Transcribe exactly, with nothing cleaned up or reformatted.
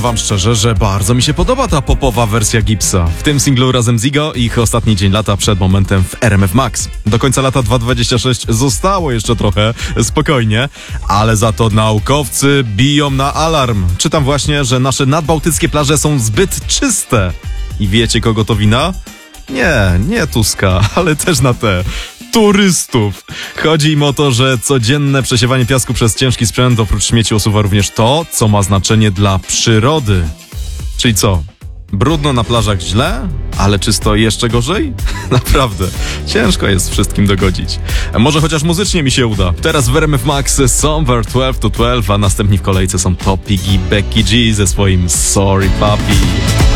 wam szczerze, że bardzo mi się podoba ta popowa wersja Gipsa. W tym singlu razem z Igo ich ostatni dzień lata przed momentem w R M F Max. Do końca lata dwa tysiące dwudziestego szóstego zostało jeszcze trochę, spokojnie, ale za to naukowcy biją na alarm. Czytam właśnie, że nasze nadbałtyckie plaże są zbyt czyste. I wiecie, kogo to wina? Nie, nie Tuska, ale też na te turystów. Chodzi im o to, że codzienne przesiewanie piasku przez ciężki sprzęt oprócz śmieci usuwa również to, co ma znaczenie dla przyrody. Czyli co? Brudno na plażach źle, ale czysto jeszcze gorzej? Naprawdę, ciężko jest wszystkim dogodzić. Może chociaż muzycznie mi się uda. Teraz w R M F Max Somewhere dwanaście to dwanaście, a następni w kolejce są Topic i Becky G ze swoim Sorry Papi.